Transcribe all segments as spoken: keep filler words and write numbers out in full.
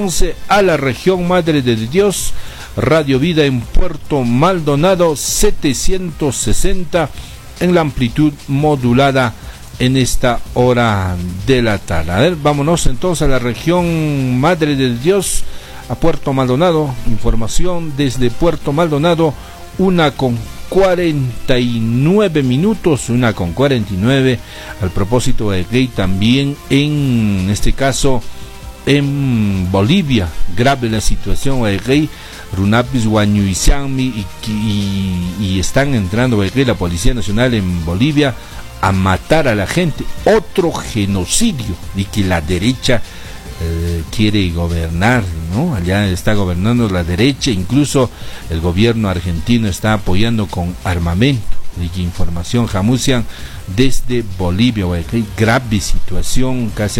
once a la región Madre de Dios. Radio Vida en Puerto Maldonado, setecientos sesenta en la amplitud modulada en esta hora de la tarde. A ver, vámonos entonces a la región Madre de Dios, a Puerto Maldonado. Información desde Puerto Maldonado, una con cuarenta y nueve minutos, una con cuarenta y nueve, al propósito de que también en este caso en Bolivia, grave la situación de que Runapis, Guanyuizami y, y, y están entrando de la Policía Nacional en Bolivia a matar a la gente. Otro genocidio de que la derecha eh, quiere gobernar, ¿no? Allá está gobernando la derecha, incluso el gobierno argentino está apoyando con armamento. De que información jamusian desde Bolivia, que grave situación casi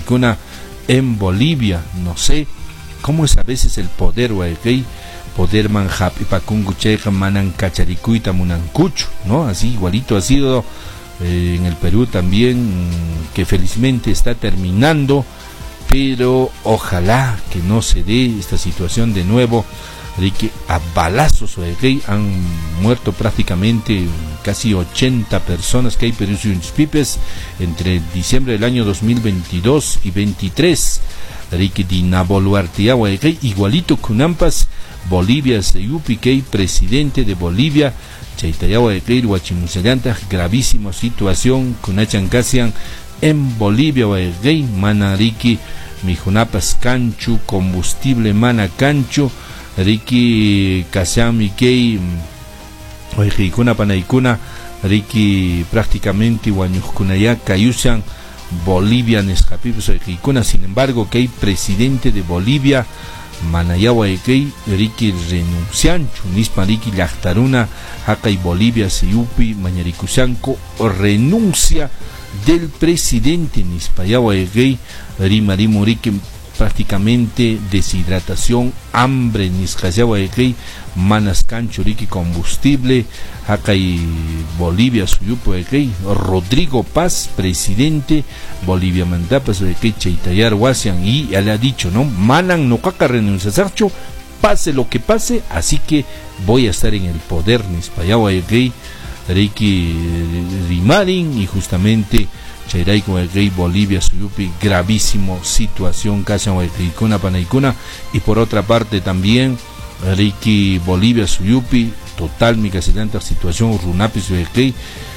en Bolivia. No sé cómo es a veces el poder, que poder manjapi pacungucheja manan cacharicuita munancucho, ¿no? Así igualito ha sido eh, en el Perú también, que felizmente está terminando, pero ojalá que no se dé esta situación de nuevo, de que a balazos que han muerto prácticamente casi ochenta personas que hay Perú y pipes entre diciembre del año dos mil veintidós y veintitrés. De que dinaboluartia igualito Cunampas, Bolivia Seyupi, que presidente de Bolivia, Chaitayawa de Keir, Huachimuselanta, gravísima situación, Cunachancasian en Bolivia, Guay, Manariki, Mijunapas Canchu, combustible Mana Canchu, Riki Kasami Kei, Oijikuna Panaikuna, Riki prácticamente Huanyukunaya, Cayusan, Bolivia Nescapipus Oijikuna. Sin embargo, que hay presidente de Bolivia, Manayawa Ekei, Riki renunciancho, Nispa Riki Lachtaruna, Haka y Bolivia Seyupi, Mañarikusanko, renuncia del presidente Nispayawa Ekei, Rimarimu Riki, prácticamente deshidratación, hambre, Niscayawa Ekei, Manascancho Riki combustible, Haka y Bolivia Suyupo Ekei, Rodrigo Paz, presidente, Bolivia Mandapas Ekei, Chaitayar Huasian, y ya le ha dicho, ¿no? Manan no caca renuncia Sarcho, pase lo que pase, así que voy a estar en el poder, Nispayawa Ekei, Riki Rimarin, y justamente Chairay con el rey Bolivia Suyupi, gravísimo situación, casi Huaycuna Panaicuna. Y por otra parte también Riki Bolivia Suyupi, total mi casilanta situación, Runapis Huaycay,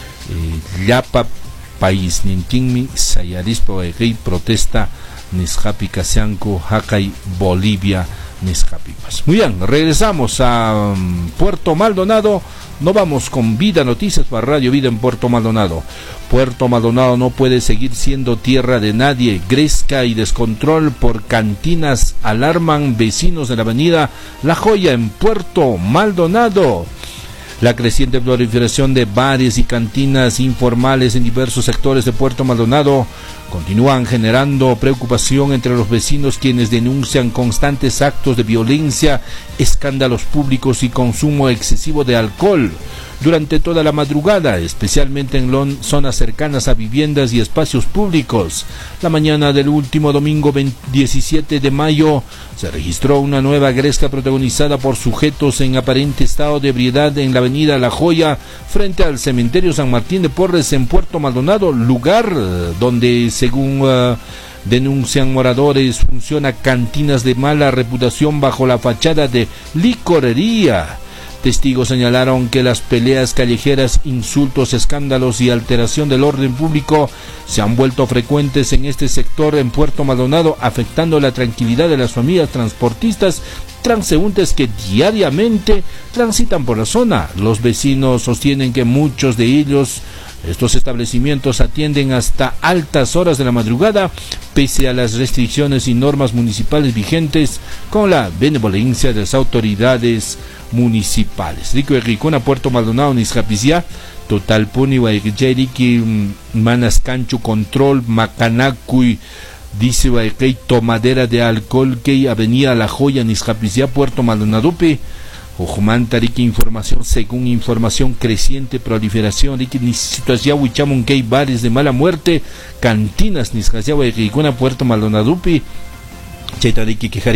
Llapa País Nintinmi, Sayarispa Huaycay, protesta Nishapi Casianco, Hacay Bolivia Nishapipas. Muy bien, regresamos a um, Puerto Maldonado. No vamos con Vida Noticias para Radio Vida en Puerto Maldonado. Puerto Maldonado no puede seguir siendo tierra de nadie. Gresca y descontrol por cantinas alarman vecinos de la avenida La Joya en Puerto Maldonado. La creciente proliferación de bares y cantinas informales en diversos sectores de Puerto Maldonado continúan generando preocupación entre los vecinos, quienes denuncian constantes actos de violencia, escándalos públicos y consumo excesivo de alcohol durante toda la madrugada, especialmente en zonas cercanas a viviendas y espacios públicos. La mañana del último domingo diecisiete de mayo se registró una nueva gresca protagonizada por sujetos en aparente estado de ebriedad en la avenida La Joya, frente al cementerio San Martín de Porres en Puerto Maldonado, lugar donde, según uh, denuncian moradores, funciona cantinas de mala reputación bajo la fachada de licorería. Testigos señalaron que las peleas callejeras, insultos, escándalos y alteración del orden público se han vuelto frecuentes en este sector en Puerto Maldonado, afectando la tranquilidad de las familias transportistas transeúntes que diariamente transitan por la zona. Los vecinos sostienen que muchos de ellos, estos establecimientos, atienden hasta altas horas de la madrugada, pese a las restricciones y normas municipales vigentes, con la benevolencia de las autoridades municipales. Rico Ericona, Puerto Maldonado, Niscapizia, Total Puni, Guayquiriki, Manascancho, Control, Macanacuy, dice Guayquey, tomadera de alcohol, que Avenida La Joya, Niscapizia, Puerto Maldonadope. Ojumanta, Ricky, información, según información, creciente proliferación, Ricky, situación, Huichamun, que hay bares de mala muerte, cantinas, Niscapizia, Guayquicona, Puerto Maldonadope. Chaita, Ricky,